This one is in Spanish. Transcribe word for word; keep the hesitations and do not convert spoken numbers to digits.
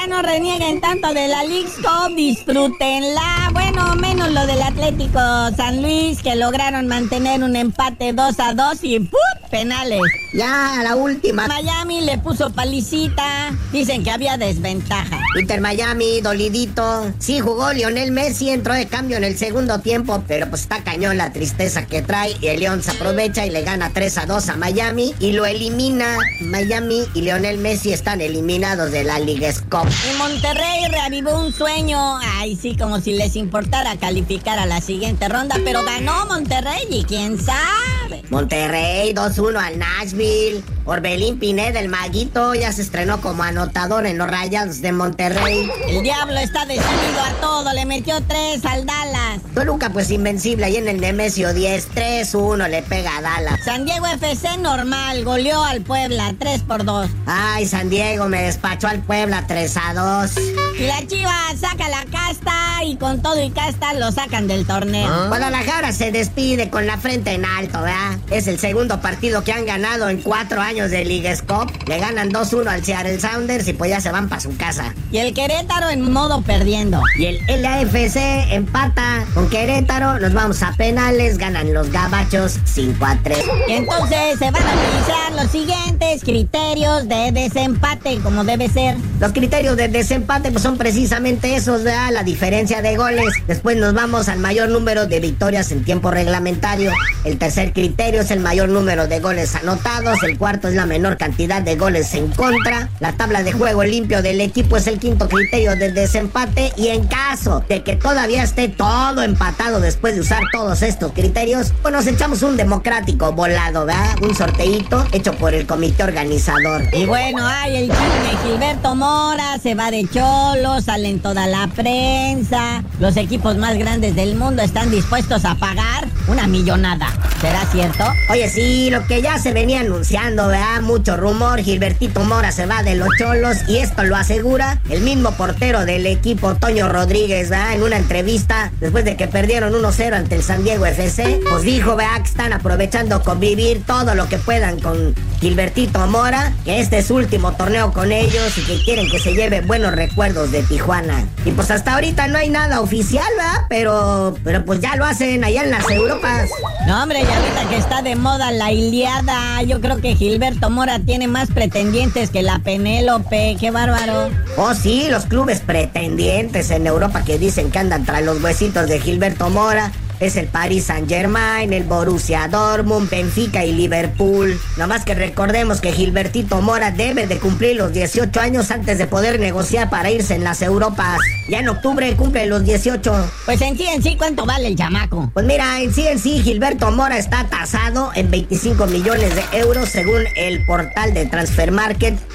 no renieguen tanto de la Leagues Cup, disfrútenla. Bueno, menos lo del Atlético San Luis, que lograron mantener un empate dos a dos y ¡pum! Penales. Ya, la última. Miami le puso palicita. Dicen que había desventaja. Inter Miami, dolidito. Sí, jugó Lionel Messi, entró de cambio en el segundo tiempo, pero pues está cañón la tristeza que trae. Y el León se aprovecha y le gana tres a dos a Miami y lo elimina. Miami y Lionel Messi están eliminados de la Leagues Cup. Y Monterrey reavivó un sueño. Ay, sí, como si les importara calificar a la siguiente ronda, pero ganó Monterrey y quién sabe. Monterrey dos uno al Nashville. Orbelín Pineda, el maguito, ya se estrenó como anotador en los Rayados de Monterrey. El Diablo está decidido a todo, le metió tres al Dallas. Toluca pues invencible ahí en el Nemesio diez, tres uno le pega a Dallas. San Diego F C normal, goleó al Puebla tres por dos. Ay, San Diego me despachó al Puebla tres a dos. Y la Chivas saca la casta y con todo y casta lo sacan del torneo. ¿Ah? Guadalajara se despide con la frente en alto, ¿verdad? Es el segundo partido que han ganado en cuatro años de Leagues Cup. Le ganan dos uno al Seattle Sounders y pues ya se van para su casa. Y el Querétaro en modo perdiendo. Y el L A F C empata con Querétaro. Nos vamos a penales. Ganan los gabachos cinco a tres. Y entonces se van a utilizar los siguientes criterios de desempate, como debe ser. Los criterios de desempate pues son precisamente esos, ¿verdad? La diferencia de goles. Después nos vamos al mayor número de victorias en tiempo reglamentario. El tercer criterio es el mayor número de goles anotados. El cuarto es la menor cantidad de goles en contra. La tabla de juego limpio del equipo es el quinto criterio de desempate. Y en caso de que todavía esté todo empatado después de usar todos estos criterios, pues nos echamos un democrático volado, ¿verdad? Un sorteíto hecho por el comité organizador. Y bueno, hay el chisme. Gilberto Mora se va de Cholo, sale en toda la prensa. Los equipos más grandes del mundo están dispuestos a pagar una millonada. ¿Será cierto? Oye, sí, lo que ya se venía anunciando, ¿verdad? Mucho rumor. Gilbertito Mora se va de los Cholos y esto lo asegura el mismo portero del equipo, Toño Rodríguez, ¿verdad? En una entrevista después de que perdieron uno cero ante el San Diego F C, pues dijo, ¿verdad? Que están aprovechando convivir todo lo que puedan con Gilbertito Mora, que este es su último torneo con ellos y que quieren que se lleve buenos recuerdos de Tijuana. Y pues hasta ahorita no hay nada oficial, ¿verdad? Pero, pero pues ya lo hacen allá en las Europas. No, hombre, y ahorita que está de moda la Iliada, yo creo que Gilberto Mora tiene más pretendientes que la Penélope. ¡Qué bárbaro! Oh, sí, los clubes pretendientes en Europa que dicen que andan tras los huesitos de Gilberto Mora es el Paris Saint-Germain, el Borussia Dortmund, Benfica y Liverpool. Nomás que recordemos que Gilbertito Mora debe de cumplir los dieciocho años antes de poder negociar para irse en las Europas. Ya en octubre cumple los dieciocho. Pues en sí en sí, ¿cuánto vale el chamaco? Pues mira, en sí en sí, Gilberto Mora está tasado en veinticinco millones de euros según el portal de Transfer Market.